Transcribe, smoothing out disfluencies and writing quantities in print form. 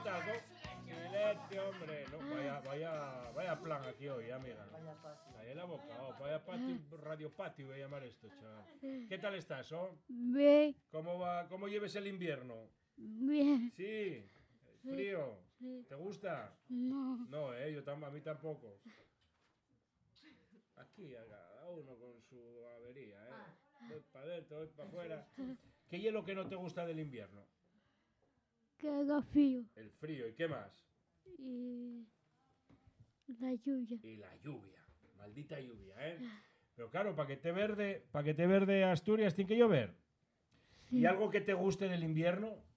está? Silencio, hombre. No, vaya plan aquí hoy, amiga. Ahí en la boca, vaya patio, radio patio voy a llamar esto, chaval. ¿Qué tal estás, Bien, ¿Cómo va? ¿Cómo lleves el invierno? bien. Sí, frío. Sí. ¿Te gusta? No. No, a mí tampoco. Aquí, cada uno con su avería, Voy para adentro, voy para afuera. ¿Qué es lo que no te gusta del invierno? Que haga frío. El frío, ¿y qué más? Y la lluvia. Y la lluvia, maldita lluvia, Pero claro, para que te verde Asturias tiene que llover. Sí. ¿Y algo que te guste del invierno?